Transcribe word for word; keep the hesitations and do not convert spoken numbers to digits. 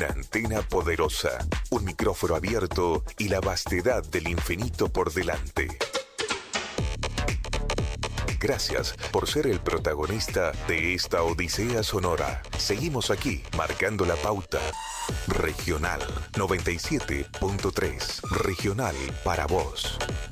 Una antena poderosa, un micrófono abierto y la vastedad del infinito por delante. Gracias por ser el protagonista de esta odisea sonora. Seguimos aquí, marcando la pauta. Regional noventa y siete punto tres. Regional para vos.